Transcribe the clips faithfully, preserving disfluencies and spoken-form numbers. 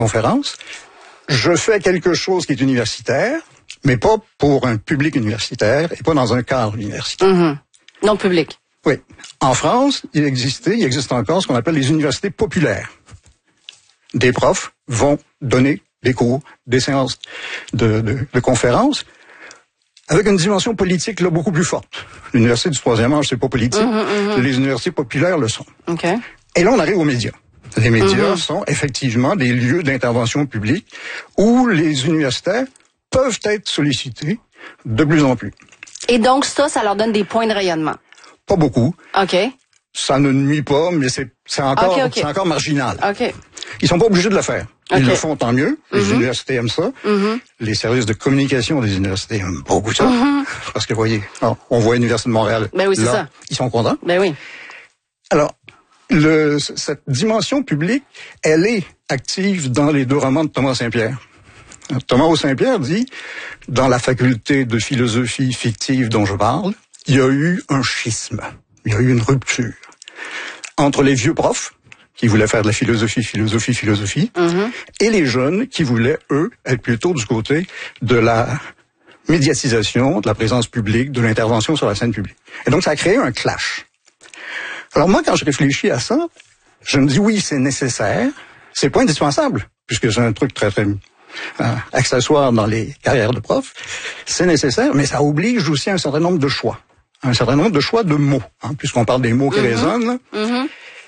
conférence, je fais quelque chose qui est universitaire, mais pas pour un public universitaire et pas dans un cadre universitaire. Mm-hmm. Non public. Oui. En France, il existait, il existe encore ce qu'on appelle les universités populaires. Des profs vont donner des cours, des séances de, de, de conférences avec une dimension politique là beaucoup plus forte. L'université du troisième âge, c'est pas politique. Mm-hmm, mm-hmm. Les universités populaires le sont. Okay. Et là, on arrive aux médias. Les médias mm-hmm. sont effectivement des lieux d'intervention publique où les universitaires peuvent être sollicités de plus en plus. Et donc ça, ça leur donne des points de rayonnement? Pas beaucoup. OK. Ça ne nuit pas, mais c'est, c'est encore, okay, okay. c'est encore marginal. OK. Ils sont pas obligés de le faire. Ils okay. le font, tant mieux. Les mm-hmm. universités aiment ça. Mm-hmm. Les services de communication des universités aiment beaucoup ça. Mm-hmm. Parce que, vous voyez, on voit l'Université de Montréal. Ben oui, c'est là, ça. Ils sont contents. Ben oui. Alors, le, cette dimension publique, elle est active dans les deux romans de Thomas Saint-Pierre. Thomas Saint-Pierre dit, dans la faculté de philosophie fictive dont je parle, il y a eu un schisme. Il y a eu une rupture entre les vieux profs qui voulaient faire de la philosophie, philosophie, philosophie, mm-hmm. et les jeunes qui voulaient, eux, être plutôt du côté de la médiatisation, de la présence publique, de l'intervention sur la scène publique. Et donc, ça a créé un clash. Alors moi, quand je réfléchis à ça, je me dis, oui, c'est nécessaire, c'est pas indispensable, puisque c'est un truc très, très euh, accessoire dans les carrières de profs, c'est nécessaire, mais ça oblige aussi un certain nombre de choix. Un certain nombre de choix de mots, hein, puisqu'on parle des mots qui mm-hmm. résonnent. Mm-hmm.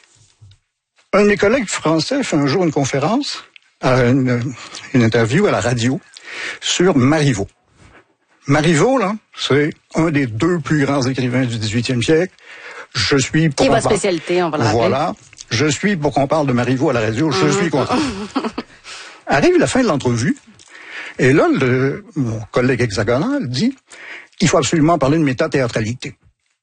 Un de mes collègues français fait un jour une conférence, euh, une, une interview à la radio sur Marivaux. Marivaux, là, c'est un des deux plus grands écrivains du dix-huitième siècle. Je suis pour Qui est qu'on votre parle... spécialité, on va le rappeler. Voilà. Je suis pour qu'on parle de Marivaux à la radio. Je mm-hmm. suis content. Arrive la fin de l'entrevue, et là, le, mon collègue hexagonal dit... Il faut absolument parler de métathéâtralité.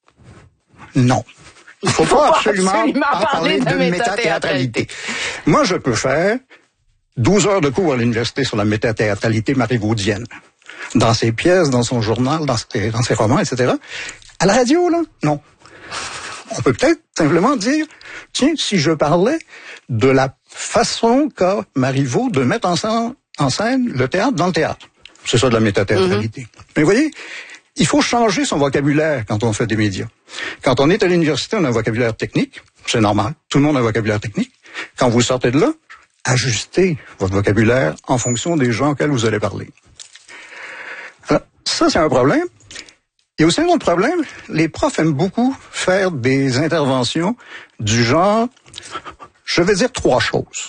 Non. Il ne faut, faut pas absolument, absolument parler, parler de, de métathéâtralité. Moi, je peux faire douze heures de cours à l'université sur la métathéâtralité marivaudienne. Dans ses pièces, dans son journal, dans ses, dans ses romans, et cetera. À la radio, là, non. On peut peut-être simplement dire, tiens, si je parlais de la façon qu'a Marivaux de mettre en scène, en scène le théâtre dans le théâtre. C'est ça de la métathéâtralité. Mm-hmm. Mais vous voyez, il faut changer son vocabulaire quand on fait des médias. Quand on est à l'université, on a un vocabulaire technique. C'est normal. Tout le monde a un vocabulaire technique. Quand vous sortez de là, ajustez votre vocabulaire en fonction des gens auxquels vous allez parler. Alors, ça, c'est un problème. Et aussi un autre problème, les profs aiment beaucoup faire des interventions du genre, je vais dire trois choses.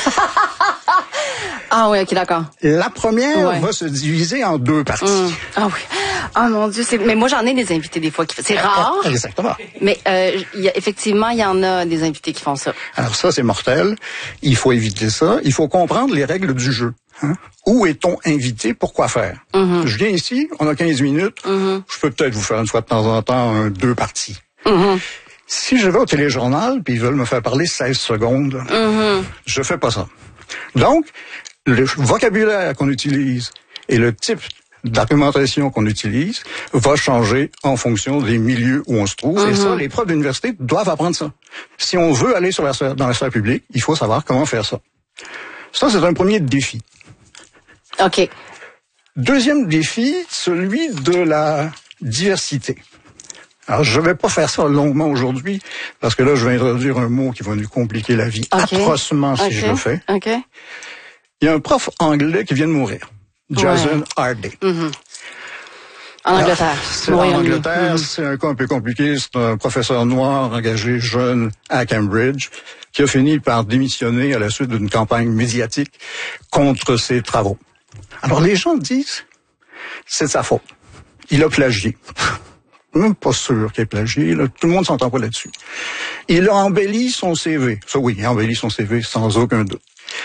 Ah oui, ok, d'accord. La première ouais. va se diviser en deux parties. Mmh. Ah oui. Ah oh, mon Dieu, c'est... mais moi j'en ai des invités des fois qui c'est rare. Exactement. Mais euh, y a, effectivement, il y en a des invités qui font ça. Alors ça, c'est mortel. Il faut éviter ça. Il faut comprendre les règles du jeu. Hein? Où est-on invité? Pourquoi faire? Mm-hmm. Je viens ici, on a quinze minutes. Mm-hmm. Je peux peut-être vous faire une fois de temps en temps un, deux parties. Mm-hmm. Si je vais au téléjournal puis ils veulent me faire parler seize secondes, mm-hmm. je fais pas ça. Donc, le vocabulaire qu'on utilise et le type d'argumentation qu'on utilise va changer en fonction des milieux où on se trouve. Mm-hmm. Et ça, les profs d'université doivent apprendre ça. Si on veut aller sur la sphère, dans la sphère publique, il faut savoir comment faire ça. Ça, c'est un premier défi. OK. Deuxième défi, celui de la diversité. Alors, je vais pas faire ça longuement aujourd'hui, parce que là, je vais introduire un mot qui va nous compliquer la vie okay. atrocement si okay. je le fais. OK. Il y a un prof anglais qui vient de mourir, Jason ouais. Hardy. Mm-hmm. En Angleterre. Alors, c'est en Angleterre, mm-hmm. c'est un cas un peu compliqué. C'est un professeur noir engagé jeune à Cambridge qui a fini par démissionner à la suite d'une campagne médiatique contre ses travaux. Alors, les gens disent, c'est de sa faute. Il a plagié. Même pas sûr qu'il ait plagié, là. Tout le monde s'entend pas là-dessus. Il a embelli son C V. Ça, oui, il a embelli son C V sans aucun doute.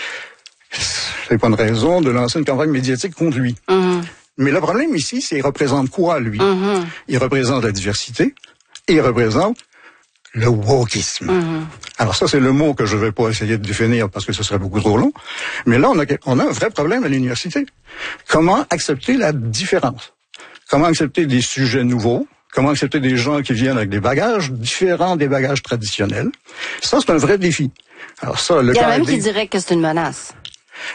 C'est pas une raison de lancer une campagne médiatique contre lui. Mm-hmm. Mais le problème ici, c'est qu'il représente quoi, lui? Mm-hmm. Il représente la diversité et il représente le wokisme. Mm-hmm. Alors ça, c'est le mot que je vais pas essayer de définir parce que ce serait beaucoup trop long. Mais là, on a, on a un vrai problème à l'université. Comment accepter la différence? Comment accepter des sujets nouveaux? Comment accepter des gens qui viennent avec des bagages différents des bagages traditionnels? Ça, c'est un vrai défi. Alors ça, le Il y a cas même des... qui dirait que c'est une menace.